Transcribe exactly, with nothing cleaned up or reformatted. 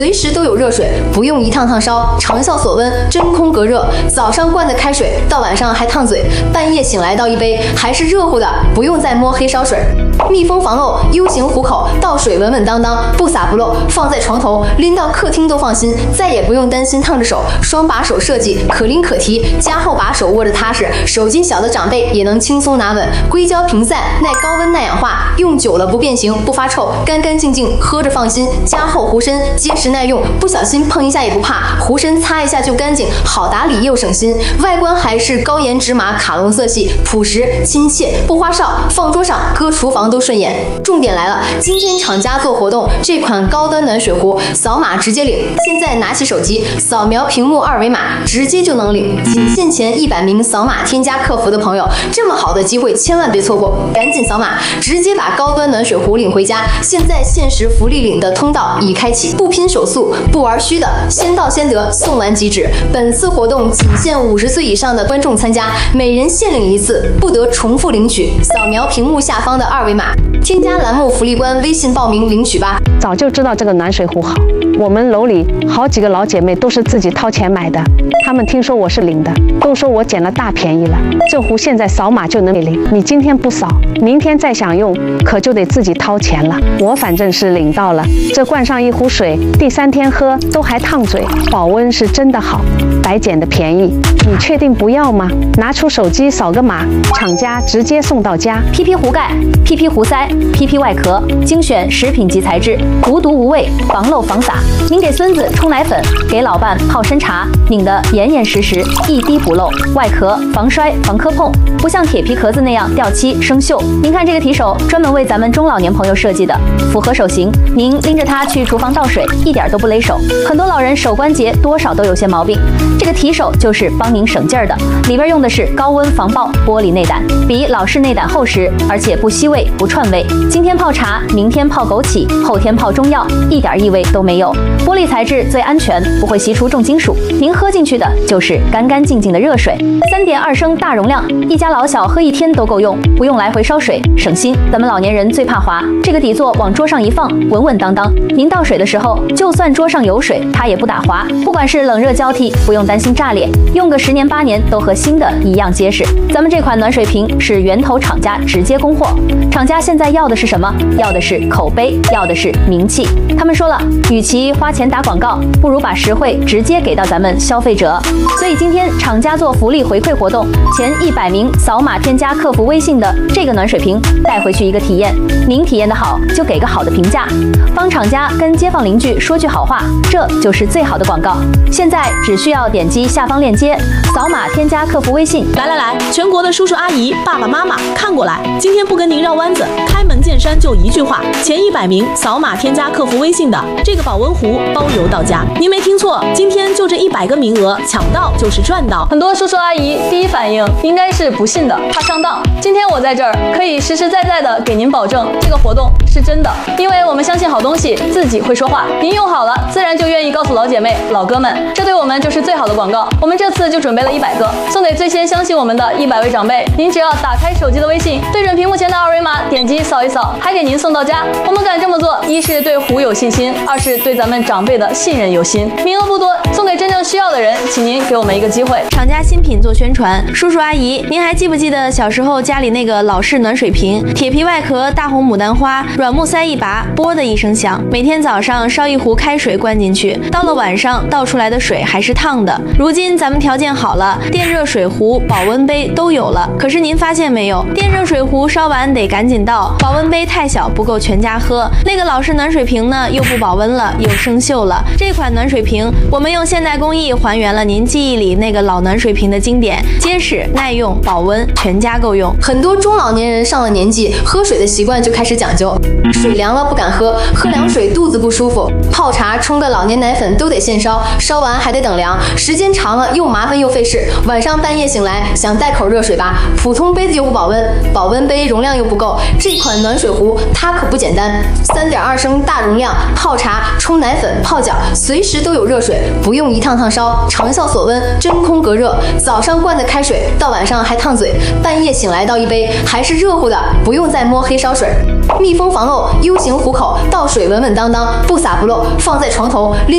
随时都有热水，不用一烫烫烧，长效锁温，真空隔热。早上灌的开水，到晚上还烫嘴，半夜醒来倒一杯，还是热乎的，不用再摸黑烧水。密封防漏 ，U 型壶口，倒水稳稳当当，不洒不漏，放在床头，拎到客厅都放心，再也不用担心烫着手。双把手设计，可拎可提，加厚把手握着踏实，手劲小的长辈也能轻松拿稳。硅胶屏散，耐高温耐氧化，用久了不变形不发臭，干干净净喝着放心。加厚壶身，结实耐用，不小心碰一下也不怕，壶身擦一下就干净，好打理又省心。外观还是高颜纸马卡龙色系，朴实亲切，不花哨，放桌上搁厨房都顺眼。重点来了，今天厂家做活动，这款高端暖水壶扫码直接领。现在拿起手机扫描屏幕二维码，直接就能领。仅限前一百名扫码添加客服的朋友，这么好的机会千万别错过，赶紧扫码，直接把高端暖水壶领回家。现在限时福利领的通道已开启，不拼手速，不玩虚的，先到先得，送完即止。本次活动仅限五十岁以上的观众参加，每人限领一次，不得重复领取。扫描屏幕下方的二维码，添加栏目福利官微信报名领取吧。 早就知道这个暖水壶好，我们楼里好几个老姐妹都是自己掏钱买的，她们听说我是领的，都说我捡了大便宜了。这壶现在扫码就能领，你今天不扫，明天再想用，可就得自己掏钱了。我反正是领到了，这灌上一壶水，第三天喝都还烫嘴，保温是真的好，白捡的便宜。你确定不要吗？拿出手机扫个码，厂家直接送到家。 P P 壶盖、P P 壶塞、P P 外壳，精选食品级材质，无毒无味，防漏防洒。您给孙子冲奶粉，给老伴泡参茶，拧得严严实实，一滴不漏。外壳防摔防磕碰，不像铁皮壳子那样掉漆生锈。您看这个提手，专门为咱们中老年朋友设计的，符合手型。您拎着它去厨房倒水，一点都不勒手。很多老人手关节多少都有些毛病，这个提手就是帮您省劲儿的。里边用的是高温防爆玻璃内胆，比老式内胆厚实，而且不吸味不串味。今天泡茶，明天泡枸杞，后天泡中药，一点异味都没有。玻璃材质最安全，不会吸出重金属。您喝进去的就是干干净净的热水。三点二升大容量，一家老小喝一天都够用，不用来回烧水，省心。咱们老年人最怕滑，这个底座往桌上一放，稳稳当当。您倒水的时候，就算桌上有水，它也不打滑。不管是冷热交替，不用担心炸裂，用个十年八年都和新的一样结实。咱们这款暖水瓶是源头厂家直接供货，厂家现在要的是什么？要的是口碑，要的是名气。他们说了，与其花钱打广告，不如把实惠直接给到咱们消费者。所以今天厂家做福利回馈活动，前一百名扫码添加客服微信的这个暖水瓶带回去一个体验。您体验的好，就给个好的评价，帮厂家跟街坊邻居说句好话，这就是最好的广告。现在只需要点击下方链接，扫码添加客服微信。 来来来，全国的叔叔阿姨、爸爸妈妈看过来，今天不跟您绕弯子，开门见山就一句话：前一百名扫码添加客服微信的这个保温壶包邮到家。您没听错，今天就这一百个名额，抢到就是赚到。 很多叔叔阿姨第一反应应该是不信的，怕上当。今天我在这儿可以实实在在的给您保证，这个活动是真的，因为我们相信好东西自己会说话。您用好了，自然就愿意告诉老姐妹、老哥们，这对我们就是最好的广告。我们这次就准备了一百个，送给最先相信我们的一百位长辈。您只要打开手机的微信，对准屏幕前的二维码，点击扫一扫，还给您送到家。我们敢这么做，一是对壶有信心，二是对咱们长辈的信任有心。名额不多，送给真正需要的人，请您给我们一个机会。 厂家新品做宣传，叔叔阿姨，您还记不记得小时候家里那个老式暖水瓶，铁皮外壳，大红牡丹花，软木塞一拔，啵的一声响。每天早上烧一壶开水灌进去，到了晚上倒出来的水还是烫的。如今咱们条件好了，电热水壶、保温杯都有了。可是您发现没有，电热水壶烧完得赶紧倒，保温杯太小不够全家喝。那个老式暖水瓶呢，又不保温了，又生锈了。这款暖水瓶，我们用现代工艺还原了您记忆里那个老暖水瓶的经典，结实耐用，保温，全家够用。 很多中老年人上了年纪，喝水的习惯就开始讲究，水凉了不敢喝，喝凉水肚子不舒服，泡茶冲个老年奶粉都得现烧，烧完还得等凉，时间长了又麻烦又费事。晚上半夜醒来想带口热水吧，普通杯子又不保温，保温杯容量又不够，这款暖水壶它可不简单，三点二升大容量，泡茶、冲奶粉、泡脚，随时都有热水，不用一烫烫烧，长效锁温，真空隔热。早上灌的开水，到晚上还烫嘴，半夜醒来倒一杯，还是热乎的，不用再摸黑烧水。密封防漏 U 型壶口，倒水稳稳当当，不洒不漏，放在床头拎。